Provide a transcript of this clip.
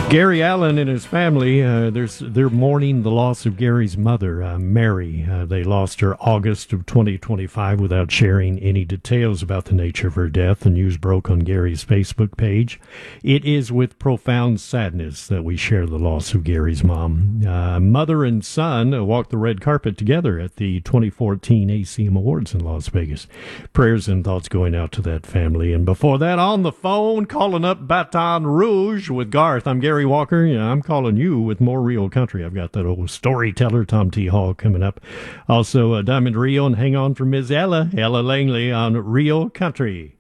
Gary Allen and his family, they're mourning the loss of Gary's mother, Mary. They lost her August of 2025 without sharing any details about the nature of her death. The news broke on Gary's Facebook page. It is with profound sadness that we share the loss of Gary's mom. Mother and son walked the red carpet together at the 2014 ACM Awards in Las Vegas. Prayers and thoughts going out to that family. And before that, on the phone, calling up Baton Rouge with Garth. I'm Gary Walker. Yeah, I'm calling you with more real country. I've got that old storyteller, Tom T. Hall, coming up. Also, Diamond Rio, and hang on for Ms. Ella Langley on Real Country.